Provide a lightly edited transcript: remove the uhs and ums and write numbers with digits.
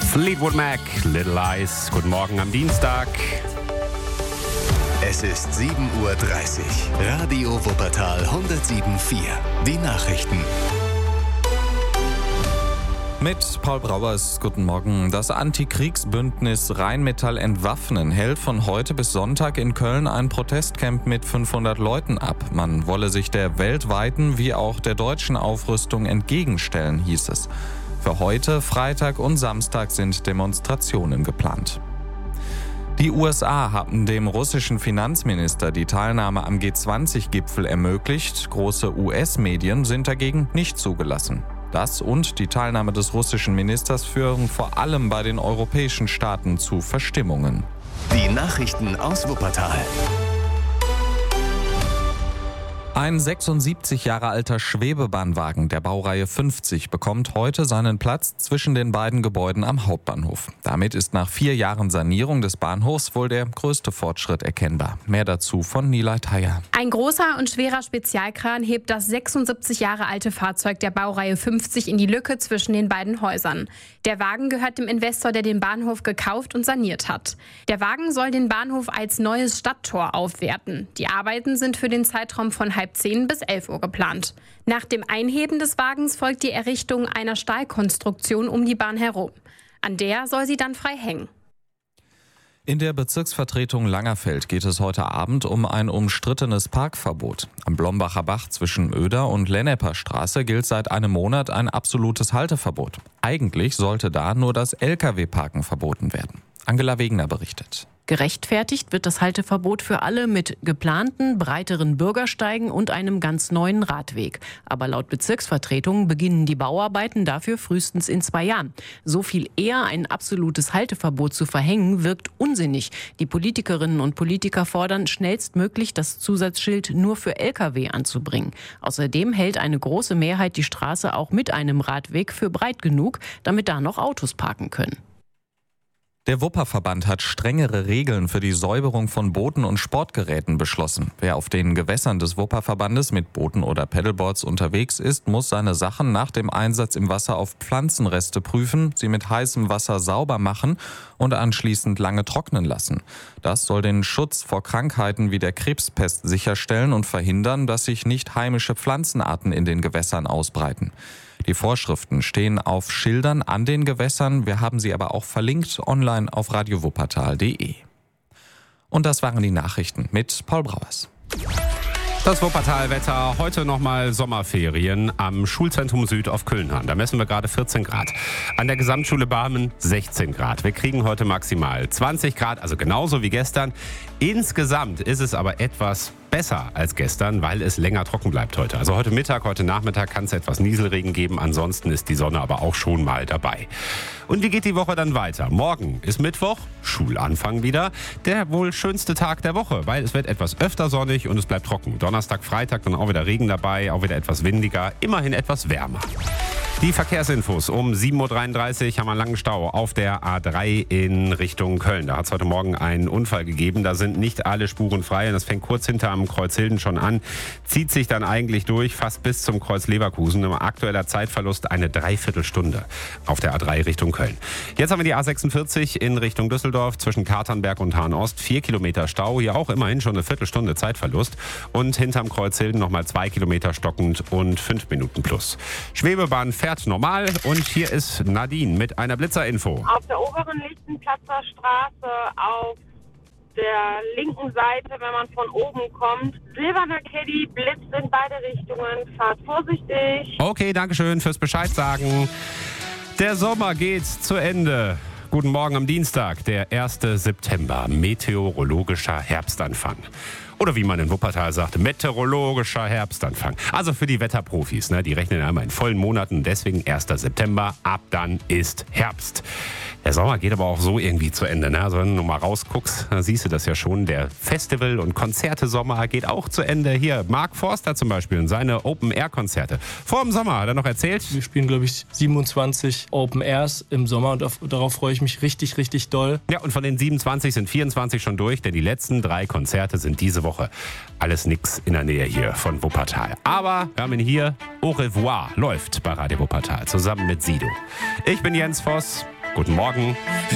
Fleetwood Mac, Little Eyes. Guten Morgen am Dienstag. Es ist 7:30 Uhr. Radio Wuppertal 107.4. Die Nachrichten. Mit Paul Brauers, guten Morgen. Das Antikriegsbündnis Rheinmetall entwaffnen hält von heute bis Sonntag in Köln ein Protestcamp mit 500 Leuten ab. Man wolle sich der weltweiten wie auch der deutschen Aufrüstung entgegenstellen, hieß es. Für heute, Freitag und Samstag sind Demonstrationen geplant. Die USA haben dem russischen Finanzminister die Teilnahme am G20-Gipfel ermöglicht. Große US-Medien sind dagegen nicht zugelassen. Das und die Teilnahme des russischen Ministers führen vor allem bei den europäischen Staaten zu Verstimmungen. Die Nachrichten aus Wuppertal. Ein 76 Jahre alter Schwebebahnwagen der Baureihe 50 bekommt heute seinen Platz zwischen den beiden Gebäuden am Hauptbahnhof. Damit ist nach 4 Jahren Sanierung des Bahnhofs wohl der größte Fortschritt erkennbar. Mehr dazu von Nilay Thayer. Ein großer und schwerer Spezialkran hebt das 76 Jahre alte Fahrzeug der Baureihe 50 in die Lücke zwischen den beiden Häusern. Der Wagen gehört dem Investor, der den Bahnhof gekauft und saniert hat. Der Wagen soll den Bahnhof als neues Stadttor aufwerten. Die Arbeiten sind für den Zeitraum von 10:30 bis 11 Uhr geplant. Nach dem Einheben des Wagens folgt die Errichtung einer Stahlkonstruktion um die Bahn herum. An der soll sie dann frei hängen. In der Bezirksvertretung Langerfeld geht es heute Abend um ein umstrittenes Parkverbot. Am Blombacher Bach zwischen Oeder und Lennepper Straße gilt seit einem Monat ein absolutes Halteverbot. Eigentlich sollte da nur das Lkw-Parken verboten werden. Angela Wegener berichtet. Gerechtfertigt wird das Halteverbot für alle mit geplanten, breiteren Bürgersteigen und einem ganz neuen Radweg. Aber laut Bezirksvertretung beginnen die Bauarbeiten dafür frühestens in 2 Jahren. So viel eher ein absolutes Halteverbot zu verhängen, wirkt unsinnig. Die Politikerinnen und Politiker fordern, schnellstmöglich das Zusatzschild nur für Lkw anzubringen. Außerdem hält eine große Mehrheit die Straße auch mit einem Radweg für breit genug, damit da noch Autos parken können. Der Wupperverband hat strengere Regeln für die Säuberung von Booten und Sportgeräten beschlossen. Wer auf den Gewässern des Wupperverbandes mit Booten oder Paddleboards unterwegs ist, muss seine Sachen nach dem Einsatz im Wasser auf Pflanzenreste prüfen, sie mit heißem Wasser sauber machen und anschließend lange trocknen lassen. Das soll den Schutz vor Krankheiten wie der Krebspest sicherstellen und verhindern, dass sich nicht heimische Pflanzenarten in den Gewässern ausbreiten. Die Vorschriften stehen auf Schildern an den Gewässern. Wir haben sie aber auch verlinkt online auf radiowuppertal.de. Und das waren die Nachrichten mit Paul Brauers. Das Wuppertal-Wetter, heute nochmal Sommerferien am Schulzentrum Süd auf Kölnhahn. Da messen wir gerade 14 Grad. An der Gesamtschule Barmen 16 Grad. Wir kriegen heute maximal 20 Grad, also genauso wie gestern. Insgesamt ist es aber etwas besser als gestern, weil es länger trocken bleibt heute. Also heute Mittag, heute Nachmittag kann es etwas Nieselregen geben. Ansonsten ist die Sonne aber auch schon mal dabei. Und wie geht die Woche dann weiter? Morgen ist Mittwoch, Schulanfang wieder. Der wohl schönste Tag der Woche, weil es wird etwas öfter sonnig und es bleibt trocken. Donnerstag, Freitag dann auch wieder Regen dabei, auch wieder etwas windiger, immerhin etwas wärmer. Die Verkehrsinfos um 7:33 Uhr haben wir einen langen Stau auf der A3 in Richtung Köln. Da hat es heute Morgen einen Unfall gegeben. Da sind nicht alle Spuren frei und das fängt kurz hinterm Kreuz Hilden schon an. Zieht sich dann eigentlich durch, fast bis zum Kreuz Leverkusen. Aktueller Zeitverlust eine Dreiviertelstunde auf der A3 Richtung Köln. Jetzt haben wir die A46 in Richtung Düsseldorf zwischen Katernberg und Hahn-Ost. 4 Kilometer Stau, hier auch immerhin schon eine Viertelstunde Zeitverlust. Und hinterm Kreuz Hilden nochmal 2 Kilometer stockend und 5 Minuten plus. Schwebebahn fährt normal und hier ist Nadine mit einer Blitzerinfo. Auf der oberen Lichtenplatzer Straße auf der linken Seite, wenn man von oben kommt, silberner Caddy, blitzt in beide Richtungen, fahrt vorsichtig. Okay, danke schön fürs Bescheid sagen. Der Sommer geht zu Ende. Guten Morgen am Dienstag, der 1. September, meteorologischer Herbstanfang. Oder wie man in Wuppertal sagt, meteorologischer Herbstanfang. Also für die Wetterprofis, ne? Die rechnen einmal in vollen Monaten, deswegen 1. September, ab dann ist Herbst. Der Sommer geht aber auch so irgendwie zu Ende. Ne? Also wenn du mal rausguckst, dann siehst du das ja schon. Der Festival- und Konzerte-Sommer geht auch zu Ende. Hier, Mark Forster zum Beispiel und seine Open-Air-Konzerte. Vor dem Sommer hat er noch erzählt. Wir spielen, glaube ich, 27 Open-Airs im Sommer und darauf freue ich mich richtig, richtig doll. Ja, und von den 27 sind 24 schon durch, denn die letzten 3 Konzerte sind diese Woche. Alles nix in der Nähe hier von Wuppertal. Aber wir haben ihn hier. Au revoir läuft bei Radio Wuppertal zusammen mit Sido. Ich bin Jens Voss. Guten Morgen.